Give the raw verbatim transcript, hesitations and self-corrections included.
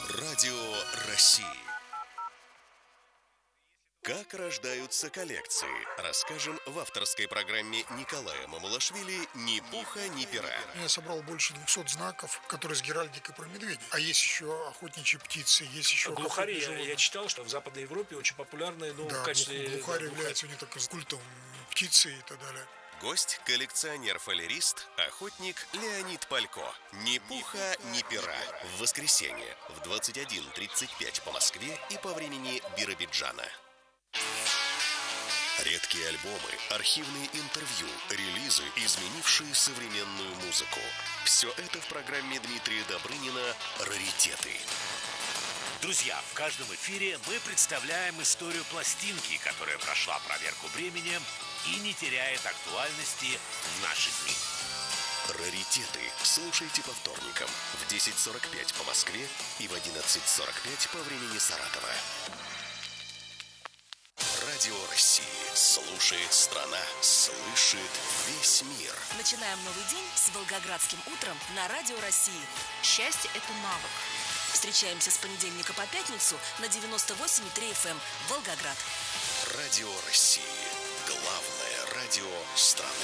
Радио России. Как рождаются коллекции, расскажем в авторской программе Николая Мамулашвили «Ни пуха, ни пера». Я собрал больше двухсот знаков, которые с геральдикой про медведей. А есть еще охотничьи птицы, есть еще глухари. охотничьи Я, животные. я читал, что в Западной Европе очень популярны, ну, Да, в качестве... глухарь да, является у них такой культом птицы и так далее. Гость – коллекционер-фалерист, охотник Леонид Палько. «Ни пуха, ни пера». В воскресенье в двадцать один тридцать пять по Москве и по времени Биробиджана. Редкие альбомы, архивные интервью, релизы, изменившие современную музыку. Все это в программе Дмитрия Добрынина «Раритеты». Друзья, в каждом эфире мы представляем историю пластинки, которая прошла проверку временем и не теряет актуальности в наши дни. «Раритеты» слушайте по вторникам в десять сорок пять по Москве и в одиннадцать сорок пять по времени Саратова. Радио России. Слушает страна, слышит весь мир. Начинаем новый день с Волгоградским утром на Радио России. Счастье – это навык. Встречаемся с понедельника по пятницу на девяносто восемь и три эф эм Волгоград. Радио России. Главное радио страны.